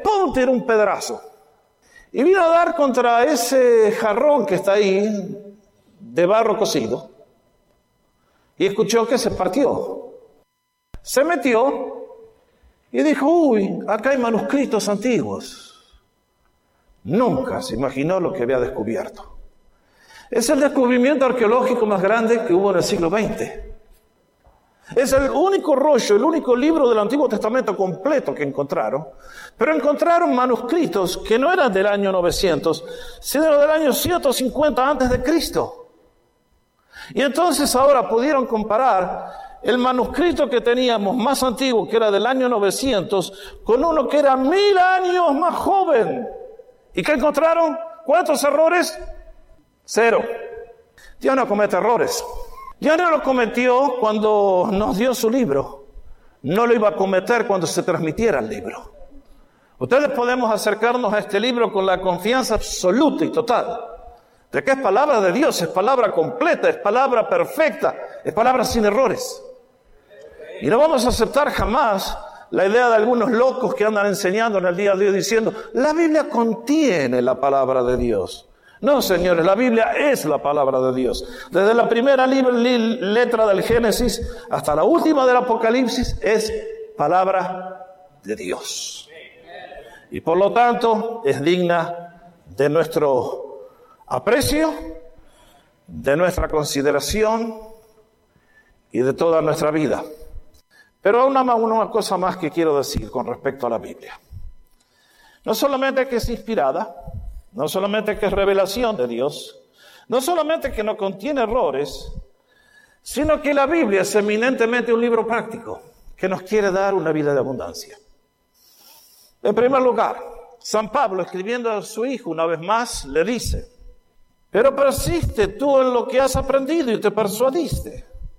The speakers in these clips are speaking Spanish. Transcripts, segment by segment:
¡pum!, tiró un pedazo. Y vino a dar contra ese jarrón que está ahí, de barro cocido, y escuchó que se partió. Se metió y dijo, uy, acá hay manuscritos antiguos. Nunca se imaginó lo que había descubierto. Es el descubrimiento arqueológico más grande que hubo en el siglo XX. Es el único rollo, el único libro del Antiguo Testamento completo que encontraron, pero encontraron manuscritos que no eran del año 900, sino del año 150 antes de Cristo. Y entonces ahora pudieron comparar el manuscrito que teníamos más antiguo, que era del año 900, con uno que era 1000 años más joven. ¿Y qué encontraron? ¿Cuántos errores? 0. Dios no comete errores. Dios no lo cometió cuando nos dio su libro. No lo iba a cometer cuando se transmitiera el libro. Ustedes podemos acercarnos a este libro con la confianza absoluta y total de que es palabra de Dios, es palabra completa, es palabra perfecta, es palabra sin errores. Y no vamos a aceptar jamás la idea de algunos locos que andan enseñando en el día de hoy diciendo, la Biblia contiene la palabra de Dios. No, señores, la Biblia es la palabra de Dios. Desde la primera letra del Génesis hasta la última del Apocalipsis es palabra de Dios. Y por lo tanto es digna de nuestro aprecio, de nuestra consideración y de toda nuestra vida. Pero una cosa más que quiero decir con respecto a la Biblia. No solamente que es inspirada, no solamente que es revelación de Dios, no solamente que no contiene errores, sino que la Biblia es eminentemente un libro práctico que nos quiere dar una vida de abundancia. En primer lugar, San Pablo, escribiendo a su hijo una vez más, le dice, pero persiste tú en lo que has aprendido y te persuadiste,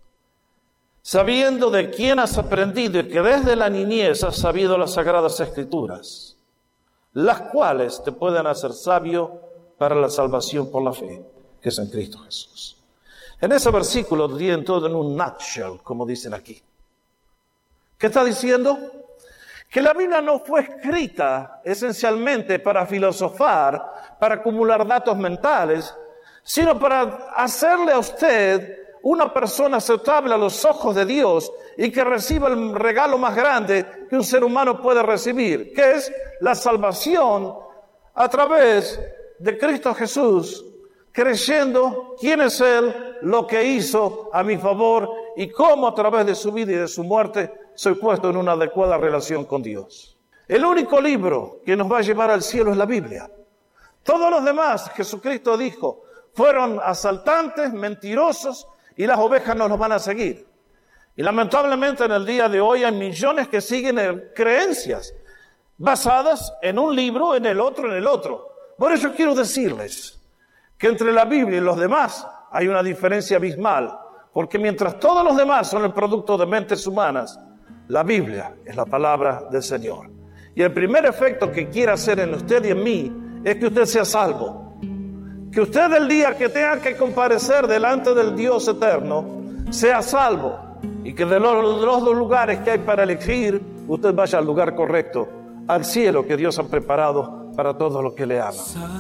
sabiendo de quién has aprendido y que desde la niñez has sabido las Sagradas Escrituras, las cuales te pueden hacer sabio para la salvación por la fe, que es en Cristo Jesús. En ese versículo tienen todo en un nutshell, como dicen aquí. ¿Qué está diciendo? Que la Biblia no fue escrita esencialmente para filosofar, para acumular datos mentales, sino para hacerle a usted una persona aceptable a los ojos de Dios y que reciba el regalo más grande que un ser humano puede recibir, que es la salvación a través de Cristo Jesús, creyendo quién es Él, lo que hizo a mi favor y cómo a través de su vida y de su muerte soy puesto en una adecuada relación con Dios. El único libro que nos va a llevar al cielo es la Biblia. Todos los demás, Jesucristo dijo, fueron asaltantes, mentirosos, y las ovejas no los van a seguir. Y lamentablemente en el día de hoy hay millones que siguen creencias basadas en un libro, en el otro. Por eso quiero decirles que entre la Biblia y los demás hay una diferencia abismal, porque mientras todos los demás son el producto de mentes humanas, la Biblia es la palabra del Señor. Y el primer efecto que quiere hacer en usted y en mí es que usted sea salvo. Que usted el día que tenga que comparecer delante del Dios eterno sea salvo y que de los dos lugares que hay para elegir, usted vaya al lugar correcto, al cielo que Dios ha preparado para todos los que le aman.